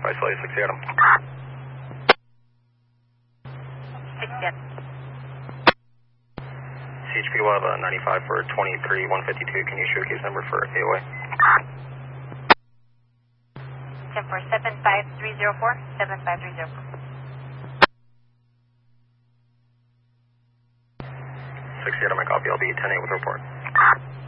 Isolate 6 Adam. 6 Adam. CHP will have a 95 for 23-152. Can you show case number for AOA? 10 for 75304. 75304. 6 Adam, I copy. I'll be 10-8 with report.